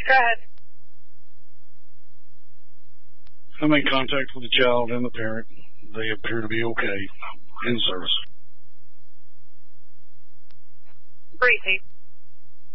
Go ahead. I made contact with the child and the parent. They appear to be okay in service. Breezy.